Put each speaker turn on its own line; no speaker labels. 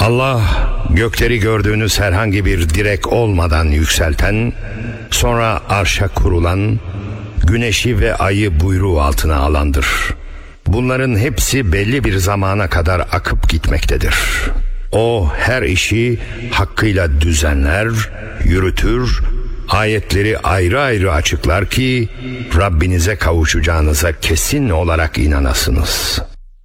Allah gökleri gördüğünüz herhangi bir direk olmadan yükselten, sonra arşa kurulan, güneşi ve ayı buyruğu altına alandır. Bunların hepsi belli bir zamana kadar akıp gitmektedir. O her işi hakkıyla düzenler, yürütür, ayetleri ayrı ayrı açıklar ki Rabbinize kavuşacağınıza kesin olarak inanasınız.